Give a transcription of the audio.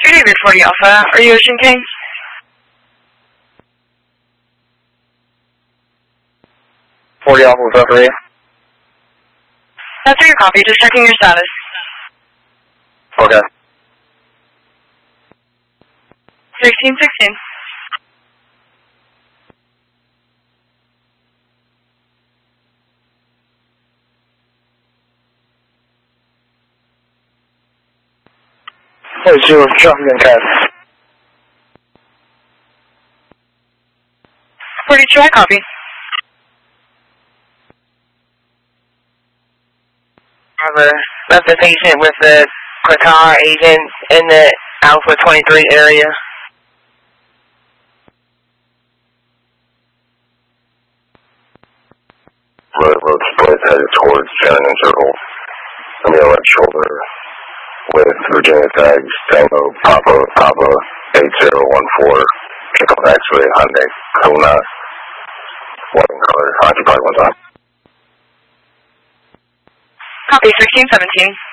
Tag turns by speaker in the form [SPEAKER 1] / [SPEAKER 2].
[SPEAKER 1] Good evening, 40 Alpha. Are you Ocean King?
[SPEAKER 2] Alpha, what's up for you?
[SPEAKER 1] That's your copy. Just checking your status.
[SPEAKER 2] Okay.
[SPEAKER 1] 1616.
[SPEAKER 2] Hey, Zero, drop me in cat.
[SPEAKER 1] 42, I copy.
[SPEAKER 3] Left the patient with the Qatar agents in the Alpha 23 area.
[SPEAKER 4] Road split headed towards Shannon Circle on the left shoulder with Virginia tags, Tango, Papa, 8014, kickoff X-ray, Hyundai, Kona, white in color, occupied one time.
[SPEAKER 1] Copy, 1617.